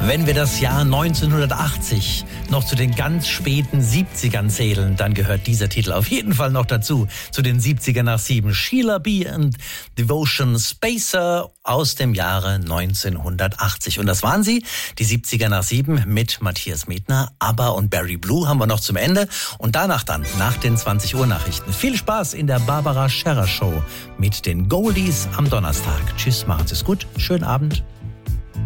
Wenn wir das Jahr 1980 noch zu den ganz späten 70ern zählen, dann gehört dieser Titel auf jeden Fall noch dazu. Zu den 70er nach 7. Sheila B. and Devotion Spacer aus dem Jahre 1980. Und das waren sie, die 70er nach 7 mit Matthias Medtner, ABBA und Barry Blue haben wir noch zum Ende. Und danach dann, nach den 20 Uhr Nachrichten, viel Spaß in der Barbara Scherrer Show mit den Goldies am Donnerstag. Tschüss, machen Sie es gut, schönen Abend.